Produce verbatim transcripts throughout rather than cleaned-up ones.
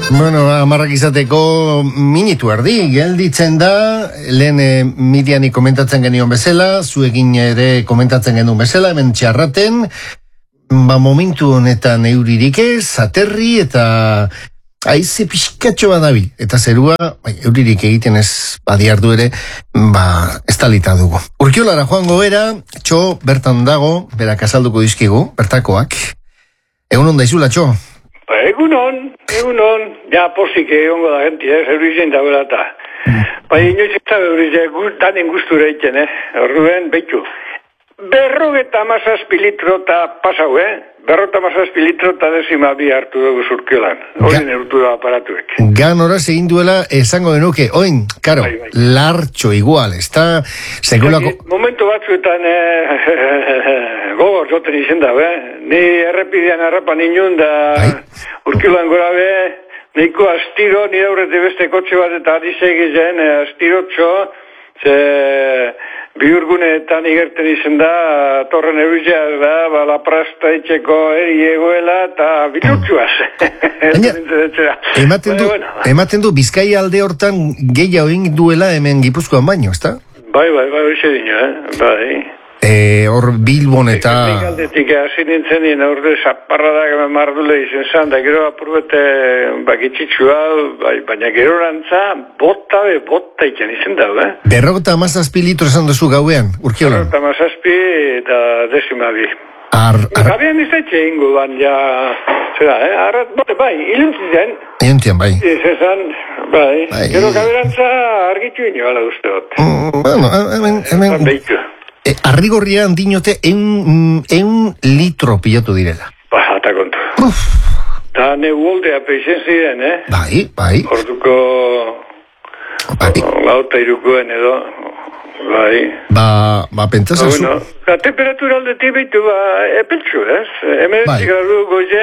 Bueno, amarrak izateko minutu erdi, gelditzen da, lehen e, Midiani komentatzen genion bezala, zuekin ere komentatzen genuen bezala, hemen txarraten, ba momentu honetan euririk ez, aterri eta haize pixkatxo badabil, eta zerua, bai, euririk egiten ez badiardu ere, ba, ez talita dugu. Urkiolara joango bera, txo bertan dago, berak azalduko dizkigu, bertakoak. Egun onda izula, txo? Ba, egunon, egunon, ja posik egongo da genti, eh, eurizen da bera eta. Ba, inoiz ez da eurizen, danen guztura egiten, eh, orduen, behitu. Berrogeta mazazpi litro eta pasau, eh? Berrogeta mazazpi litro eta desima bi hartu dugu zurkiolan. Hori nerutu da aparatuek. Gan horaz egin duela esango denuke, oin, karo, bai, bai. Lartxo igual, ez da, sekulako... Momento batzuetan, eh, gogor zoten izen da, eh? Ni errepidean harrapan inun da, bai. Urkiolan gora be, nahiko astiro, nire aurrete beste kotxe bat eta adizegi zen, eh, astirotxo, ze... Biurguneetan igerten izen da, torren euruzea da, ba, la prasta etxeko eri egoela eta bilutzuaz. Ematen du, ematen du, Bizkaia alde hortan gehiago egin duela hemen Gipuzkoan baino, ezta? Bai, bai, bai, hori dino, eh? Bai. Hor Bilbon eta... Egaldetik hasi nintzen nien aurre zaparradak mardule izen zan, da gero apurbete bakitxitsua, baina gero rantza bota be, bota iken izen da, eh? Berrogeta amazazpi litro esan duzu gauean, Urkiolan? Berrogeta amazazpi eta desima bi. Ar... ar... Gabian izatxe ingo ban, ja... Zera, eh? Arrat, bote, bai, iluntzien. Iluntzien, bai. Izan, bai. bai. Gero gaberantza argitu ino, ala uste dut. Mm, bueno, hemen... hemen... Beitu. E, arrigorria handinote eun, eun litro pilatu direla. Ba, eta kontu. Uf. Da ne uoldea peixen ziren, eh? Bai, bai. Orduko... Bai. Lauta irukoen edo... Bai. Ba, ba, pentsasazu... Bueno, la temperatura aldetik behitu, ba, epeltsu, ez? Hemen bai. Gradu goze...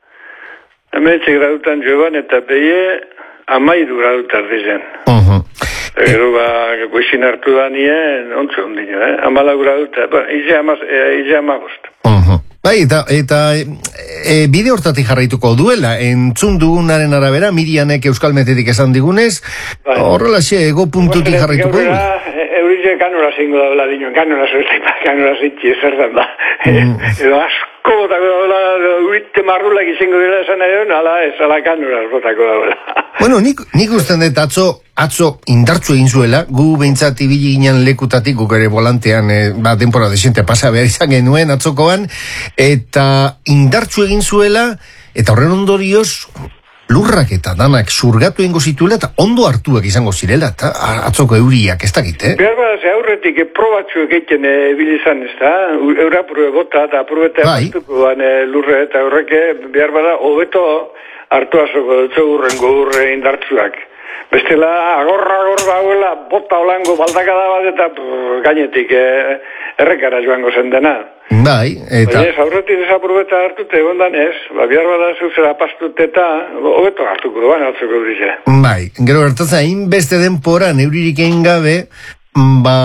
Hemen gradutan joan eta beie... Amairu gradutar dizen. Uh-huh. Ero, ba, goizin hartu da nien, ontsu ondino, eh? Amala graduta, ba, ize amagost. Uh-huh. Bai, eta, eta e, e, bide hortatik jarraituko duela, entzun dugunaren arabera, Mirianek Euskal Metetik esan digunez, bai. Horrela xe, ego puntutik jarraituko duela. Eurize kanora zingo da bela dino, kanora zertaipa, kanora zitsi ezertan da. Mm. Edo asko botako da bela, urite marrulak izango dela esan edo, ala ez, ala kanora botako da bela. Bueno, nik, nik usten dut atzo, atzo indartzu egin zuela, gu behintzat ibili ginen lekutatik, guk ere volantean, e, ba, denpora desente pasa behar izan genuen atzokoan, eta indartzu egin zuela, eta horren ondorioz, lurrak eta danak zurgatu egingo zituela, eta ondo hartuak izango zirela, eta atzoko euriak ez dakit, eh? Behar bada, ze aurretik probatzu egiten ebilizan, ez da? Eura prue bota, eta prubete bai. Hartuko ban lurre, eta horreke, behar bada, hobeto hartu azoko dutze urrengo urre indartzuak. Bestela, agorra, agorra, agorra, bota holango baldakada bat, eta brr, gainetik eh, errekara joango zen dena. Bai, eta... Baina ez, aurretik desaprobeta hartute egondan ez, ba, bihar bada zuzera pastute eta hobeto hartuko duan hartzuko durize. Bai, gero gertatzen, hain beste denpora neuririk egin gabe, ba...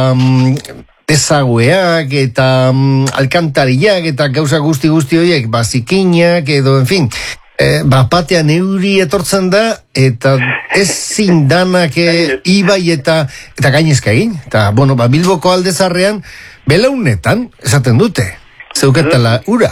desagueak eta um, alkantariak eta gauza guzti guzti horiek, ba, zikinak edo, en fin... E, ba, patean euri etortzen da, eta ez zindanak e, ibai eta eta gainezka egin. Eta, bueno, ba, Bilboko aldezarrean, belaunetan, esaten dute, zeuketela ura.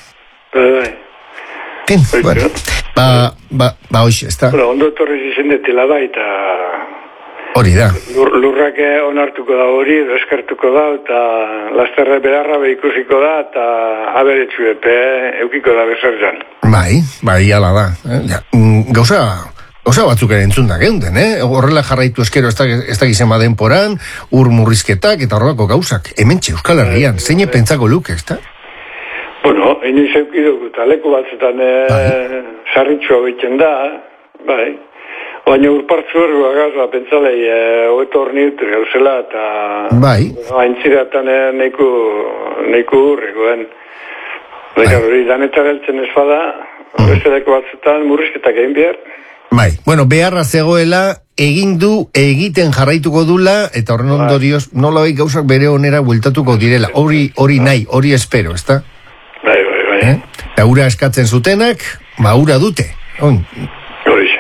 Fin, bueno, ba, ba, ba, hoxe, ez da. Bueno, ondo etorri zizendetela da, eta... Hori da. Lur, lurrak onartuko da hori, eskertuko da, eta lasterre beharra behikusiko da, eta aberetsu epe eukiko da bezerzan. Bai, bai, ala da. Ja, gauza, gauza batzuk ere entzun da geunden, eh? Horrela jarraitu eskero ez da gizien badenporan, ur murrizketak eta horrelako gauzak. Hementxe, Euskal Herrian, zeine pentsako luke, ez da? Bueno, iniz eukidok, eta leku batzetan bai. Sarritxua behiten da, bai. Baina urpartzu ergoa gazua, pentsalei, hoeto hor niutu gauzela, eta... Bai. Aintziratan neku, neku urregoen. Bai. Hori, danetar eltzen ez bada, mm. Besteleko batzutan murrizketak egin behar. Bai, bueno, beharra zegoela, egin du, egiten jarraituko dula, eta horren ondorioz, nola bai gauzak bere onera bueltatuko direla. Hori, hori nahi, hori espero, ezta? Bai, bai, bai. Eh? Eta ura eskatzen zutenak, ba, ura dute. On. Horixe.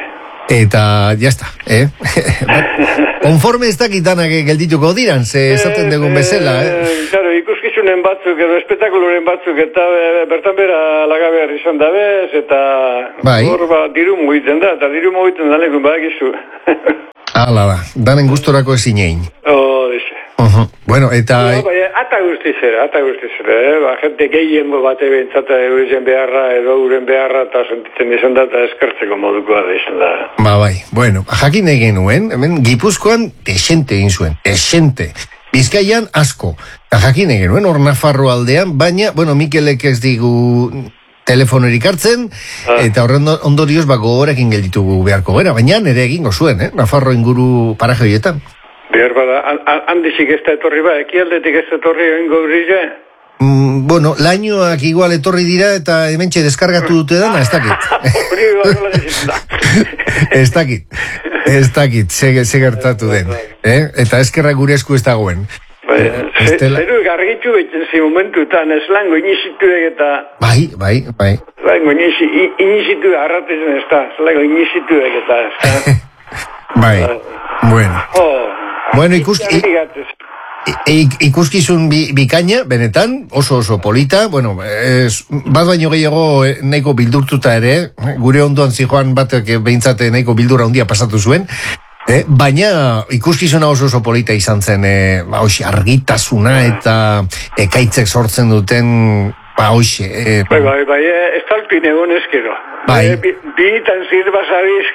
Eta, jazta, eh? Konforme ez dakitanak geldituko diran, ze esaten dugun bezala, eh? Claro, ikuskizunen batzuk edo espektakuluren batzuk eta bertan bera lagabear izan dabez, eta bai. Hor ba, diru mugiten da, eta diru mugiten da lekun badakizu. Hala da, danen gustorako ezin egin. Oh, dice. Uh-huh. Bueno, eta... No, bai, ata guztizera, ata guztizera, eh? Ba, gente gehiengo bate behintzata euren beharra edo euren beharra eta sentitzen izan da eta eskertzeko modukoa da izan da. Ba, bai, bueno, jakin egin nuen, hemen Gipuzkoan desente egin zuen, desente. Bizkaian asko, eta jakin egin nuen, hor Nafarro aldean, baina, bueno, Mikelek ez digu telefonorik hartzen, ah. eta horren ondorioz bako gorekin gelditugu beharko gara, baina nire egingo zuen, eh? Nafarro inguru paraje horietan. Behar bada, handizik ez da etorri ba, ekialdetik ez da etorri egingo brile? Mm, bueno, lainoak igual etorri dira eta hementxe deskargatu dute dana, ez dakit. Ez dakit, ez dakit, ze gertatu den. Eh? Eta eskerra gure esku ez dagoen. Zeru garritu beten zi momentutan, ez lango inizituek eta... Bai, bai, bai. Lango inizituek arratezen ez da, lango inizituek eta... Bai, bueno. Bueno, ikuski, ikuskizun bi, bikaina, benetan, oso oso polita, bueno, es, bat baino gehiago nahiko bildurtuta ere, gure ondoan zijoan batek behintzate nahiko bildura handia pasatu zuen, eh, baina ikuskizuna oso oso polita izan zen, eh, ba, hoxe, argitasuna eta ekaitzek sortzen duten, ba, hoxe. Eh, bai, bai, bai, ez talpin egon eskero. Bai. Bitan zir basabiz.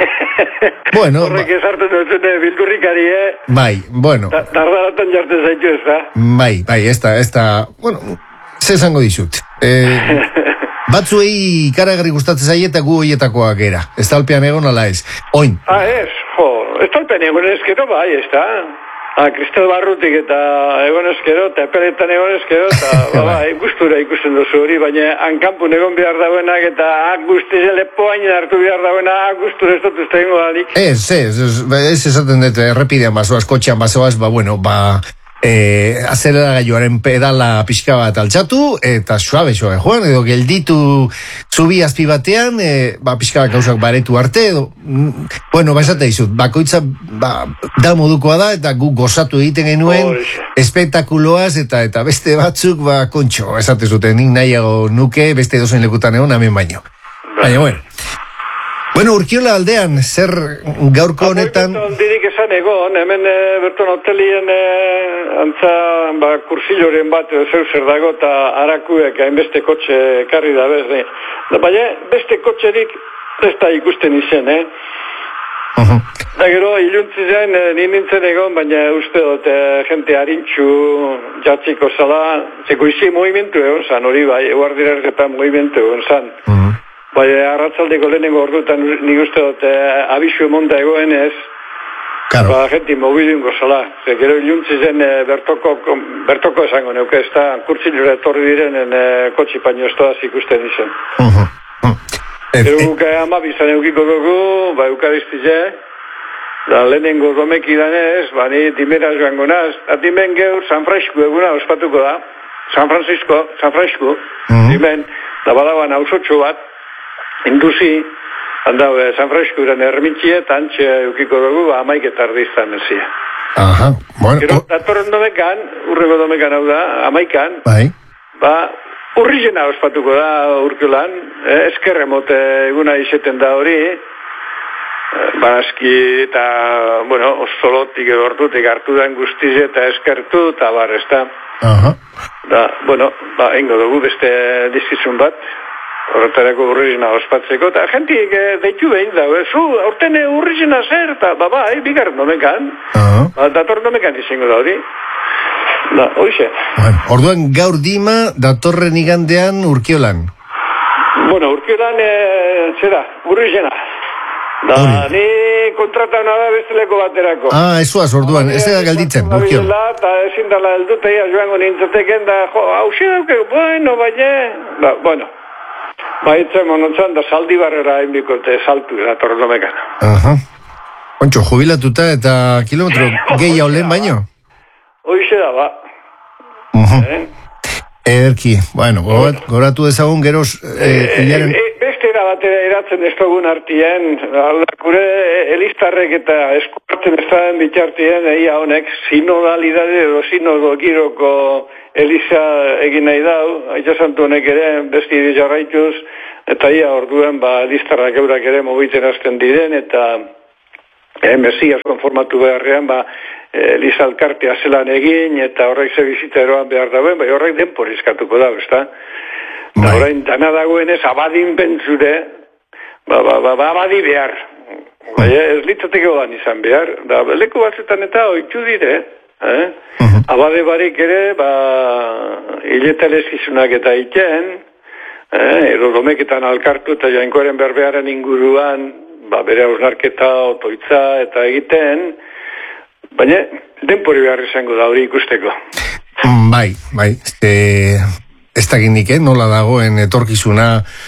Bueno. Horrek ezartu dutune bildurrikari, eh? Bai, bueno. Tardaratan jartzen zaitu ez da? Bai, bai, ez da, ez da, bueno, ze esango dizut. Eh, batzuei ikaragarri gustatzen zaie eta gu hoietakoak era. Ez talpean egon ala ez. Oin. Ah, ez, jo, ez talpean egon eskero, bai, ez da. Ah, Kristel Barrutik eta egon eskero, eta epeletan egon eskero, eta ba, gustura ikusten duzu hori, baina hankampun egon behar dauenak, eta guztize lepoain hartu behar dauenak, gustura ez dut uste ingo danik. Ez, ez, ez esaten dut, errepidean bazoaz, kotxean bazoaz, ba, bueno, ba, eh, azelera gaioaren pedala pixka bat altxatu, eta suabe joa, joan, edo gelditu zubi azpi batean, eh, ba, pixka bat gauzak baretu arte, edo, mm, bueno, ba, esate dizut, bakoitza, ba, da modukoa da, eta gu gozatu egiten genuen, oh, espektakuloaz, eta eta beste batzuk, ba, kontxo, esate zuten, nik nahiago nuke, beste edozen lekutan egon, hemen baino. Baina, bueno. Bueno, Urkiola aldean, zer gaurko honetan... Apoimetan dirik esan egon, hemen e, berton hotelien e, antza ba, kursiloren bat zeu zer dago eta harakuek hainbeste kotxe karri da bez. Da, baina beste kotxerik ez da ikusten izen, eh? Uh-huh. Da gero, iluntzi zen, e, ni nintzen egon, baina uste dut e, jente harintxu jatziko zala, zeko izi movimentu egon zan, hori bai, eguardira erretan movimentu egon zan. Uh-huh. Bai, arratzaldeko lehenengo ordutan nik uste dut eh, abisu emonda egoen ez, claro. Ba, jenti mobilin gozala. Ze, gero iluntzi zen e, bertoko, bertoko esango neuke, ez da, kurtsilura etorri direnen e, kotxi paino ez doaz ikusten izen. Uh-huh. Uh-huh. Gero guka amabizan eukiko dugu, ba, eukaristize, da lehenengo domeki danez, ba, ni dimera joango naz, dimen geur San Francisco eguna ospatuko da, San Francisco, San Francisco, uh-huh. Dimen, da badagoan hausotxo bat, induzi, handau, eh, San Francisco iran ermitxie, eta antxe eukiko dugu, ba, amaik eta ardiztan ezia. Aha, bueno. Gero, datorren domekan, urrego domekan hau da, amaikan, bai. Ba, urrizena ospatuko da Urkiolan, eh, eskerremote eguna izeten da hori, eh, barazki eta, bueno, ostolotik edo hortutik hartu den guztize eta eskertu, eta bar, ez da. Aha. Da, bueno, ba, ingo dugu beste dizkizun bat, horretarako urrizena ospatzeko, eta jentik eh, deitu behin da, zu, aurten urrizena zer, eta baba, eh, bigarren domekan, uh-huh. Ba, datorren domekan izango da hori. Da, hoxe. Bueno, orduan gaur dima, datorren igandean Urkiolan. Bueno, Urkiolan, eh, zera, urrizena. Da, Ori. Ni kontratana da besteleko baterako. Ah, esuaz, orduan, ez da galditzen, Urkiol. Eta ezin dala elduteia joango nintzateken da, jo, hauxe dauke, bueno, baina, da, bueno. Baitzen monotzan da saldi barrera hainbikote saltu datorren domekan. Aha. Kontxo, jubilatuta eta kilometro gehi haulen baino? Hoixe da, ba. Uh-huh. Eh? Ederki, bueno, goratu dezagun geroz... Eh, eh, eh, beste beste era batera eratzen ez dugun artien, gure elistarrek eta eskuartzen ez daen bitartien, egia honek, sinodalidade edo sinodo giroko elisa egin nahi dau, aita santu honek ere, besti jarraituz, eta ia orduen, ba, elistarrak eurak ere mobiten azten diren, eta eh, mesias konformatu beharrean, ba, Eliza alkartea zelan egin, eta horrek ze bizita eroan behar dauen, bai horrek denpor izkatuko da, ezta? Eta horrein dana dagoen ez abadin pentsure, ba, ba, ba, ba, abadi behar. Bai, ez litzateko ban izan behar. Da, leku batzutan eta oitu dire, eh? Abade barik ere, ba, hiletalezkizunak eta iten, eh? Ero domeketan alkartu eta jainkoaren berbearen inguruan, ba, bere hausnarketa, otoitza eta egiten, baina, denpori behar izango da hori ikusteko. Bai, bai, e, ez da gindik, eh? Nola dagoen etorkizuna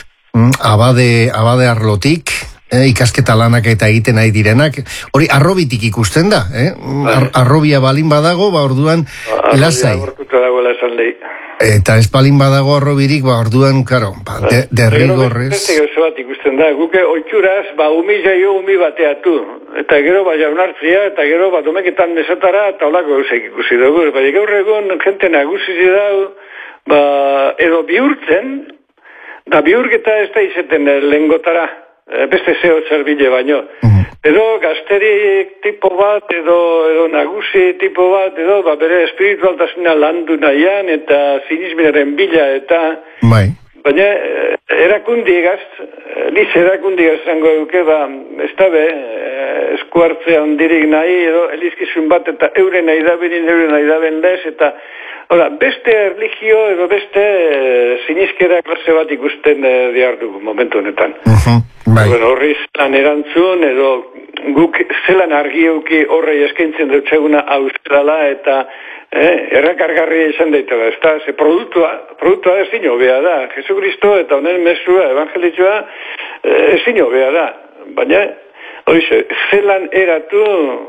abade, abade arlotik, eh? Ikasketa lanak eta egiten nahi direnak, hori arrobitik ikusten da, eh? Ar, arrobia balin badago, ba orduan lasai. Arrobia gortuta dagoela esan lehi. Eta ez balin badago arrobirik, ba orduan, karo, ba, de, derrigorrez. Beste gauza bat ikusten da, guke oitxuraz, ba umi jaio umi bateatu. Eta gero ba jaunartzia, eta gero ba domeketan mesatara, eta holako gauzek ikusi dugu. Ba gaur egun jente nagusi dau, ba edo bihurtzen, da bihurketa ez da izeten lehengotara, beste zeo zerbile baino. Edo gazterik tipo bat, edo, edo nagusi tipo bat, edo ba, bere espiritualtasuna landu nahian, eta sinisminaren bila, eta... Bai. Baina erakundigaz, liz erakundigaz zango duke, ba, ez da be, eskuartzea handirik nahi, edo elizkizun bat, eta euren nahi da benin, euren nahi da ben lez, eta... Hora, beste erligio edo beste sinizkera klase bat ikusten eh, diar dugu momentu honetan. Uh-huh, bai. Bueno, horri zelan erantzun, edo guk zelan argiuki horrei eskaintzen dutxeguna australa eta eh, errakargarria izan daitela, ez da? Ze produktua, produktua ezin hobea da. Jesukristo eta honen mesua, evangelitzoa, eh, ezin hobea da. Baina, hori ze, zelan eratu...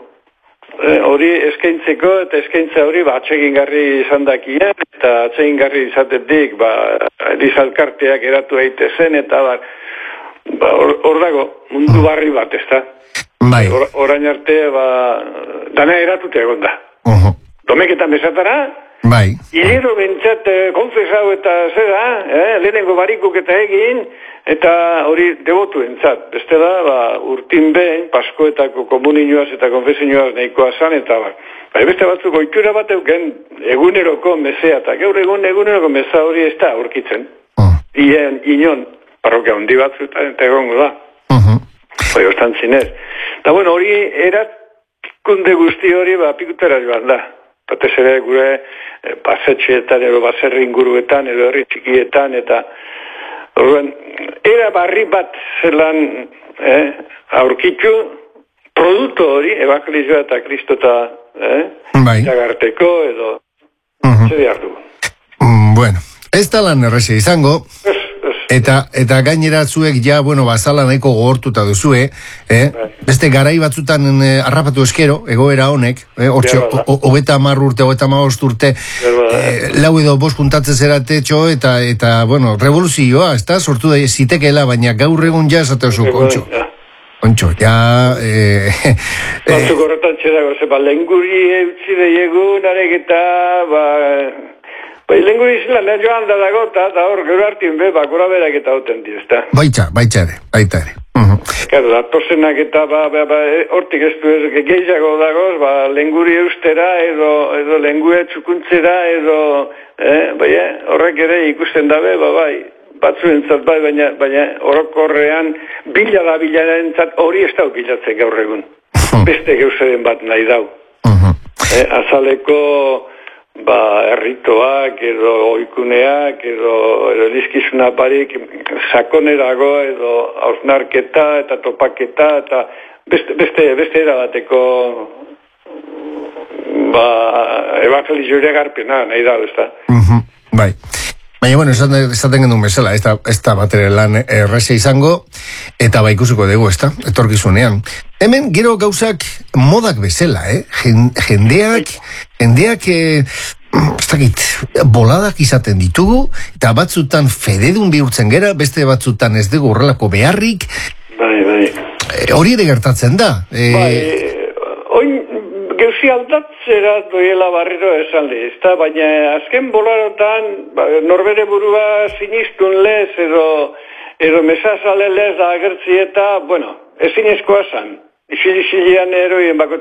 hori e, eskaintzeko eta eskaintza hori ba, atsegingarri izan dakien eta atsegingarri izatetik ba, elizalkarteak eratu eite zen eta ba, ba, hor, hor dago mundu barri bat, ez da? Bai. Or, orain arte ba, dana eratute egon da. Uh-huh. Domeketan bezatara, bai. hilero bentsat eh, konfesau eta zera, eh, lehenengo barikuk eta egin, eta hori devotu entzat. Beste da, ba, urtin behin, paskoetako komunioaz eta konfesinioaz nahikoa zan, eta ba, ba, beste batzuk oitura bat euken eguneroko mesea, eta gaur egun eguneroko mesa hori ez da aurkitzen. Uh. Ien, inon, parrokia handi batzutan eta egongo da. Uh-huh. Hoi, ostan zinez. Eta bueno, hori eratkunde guzti hori, ba, pikutera joan da. Batez ere gure eh, basetxeetan, edo baserri inguruetan, edo herri txikietan, eta orduan, era barri bat zelan eh, aurkitu produktu hori, evangelizioa eta kristota eh, bai. Jagarteko edo uh-huh. zer hartu. Mm, bueno, ez da lan errexea izango, es, es, eta, eta gainera zuek ja, bueno, bazala nahiko gogortuta duzue, eh? Bai. Beste garai batzutan eh, arrapatu eskero, egoera honek, eh? Hortxe, hogeta hamar urte, hogeta hamabost urte, eh, lau edo bost puntatzen zerate txo, eta, eta, bueno, revoluzioa, ez da, sortu da zitekeela, baina gaur egun ja esate oso, kontxo. Kontxo, ja... Eh, Batzuk horretan txedago, zepa, lenguri eutzi deiegun, arek eta, ba... Bai, lenguri izan lehen joan da dago, eta hor, gero hartin be, bakura berak eta hoten di, ez da? Baitza, baitza ere, baita ere. Uh-huh. Claro, datozenak eta ba, ba, ba, hortik ez du ez gehiago dagoz, ba, lenguri eustera edo, edo lengue txukuntzera edo, eh, bai, eh, horrek ere ikusten dabe, ba, bai, batzuentzat bai, baina, baina orokorrean bila da bilarentzat hori ez dau bilatzen gaur egun. Uh-huh. Beste geuzeren bat nahi dau. Uh-huh. Eh, azaleko... ba, erritoak, edo oikuneak, edo, edo elizkizuna barik sakonerago, edo hausnarketa, eta topaketa, eta beste, beste, beste erabateko ba, evangelizioa garpena, nahi da, ez da? Uh-huh. Bai. Baina, bueno, esaten genuen bezala, ez da, ez da batere lan errexea izango, eta ba ikusiko dugu, ez da, etorkizunean. Hemen, gero gauzak modak bezala, eh? Jendeak, jendeak, eh, ez dakit, boladak izaten ditugu, eta batzutan fededun bihurtzen gera, beste batzutan ez dugu horrelako beharrik. Bai, bai. E, hori ere gertatzen da. E... Bai, oin, geuzi aldatzera doiela barriro esan lez, baina azken bolarotan, ba, norbere burua sinistun lez, edo, edo mesazale lez da agertzi eta, bueno, ezin eskoa zan. Ifili-filian eroien bako